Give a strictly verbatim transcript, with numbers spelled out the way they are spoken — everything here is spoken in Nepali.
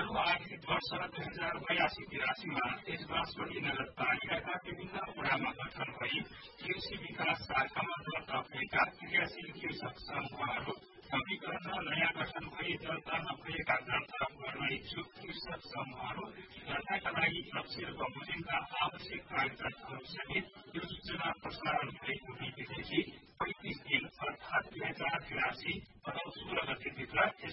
चालू आर्थिक वर्ष दुई हजार बयासी तिरासीमा देशवासपट्टि नगरपालिकाका विभिन्न वडामा गठन भई कृषि विकास शाखामा दर्ता भएका क्रियाशील कृषक समूहहरू नवीकरण र नयाँ गठन भई दर्ता नभएका दर्ता गर्न इच्छुक कृषक समूहहरू दर्ताका लागि लक्ष्य र बमोजिमका आवश्यक कागजातहरू सहित यो सूचना प्रसारण भएको मितिदेखि पैंतिस दिन अर्थात् दुई हजार तिरासी